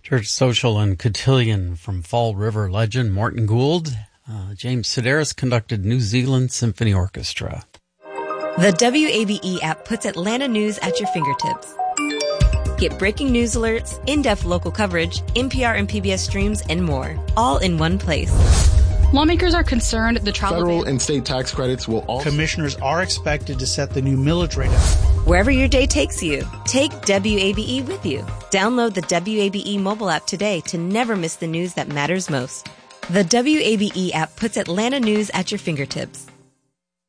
Church Social and Cotillion from Fall River legend Morton Gould. James Sedaris conducted New Zealand Symphony Orchestra. The WABE app puts Atlanta news at your fingertips. Get breaking news alerts, in-depth local coverage, NPR and PBS streams, and more, all in one place. Lawmakers are concerned the travel federal and state tax credits will also... Commissioners are expected to set the new millage rate. Wherever your day takes you, take WABE with you. Download the WABE mobile app today to never miss the news that matters most. The WABE app puts Atlanta news at your fingertips.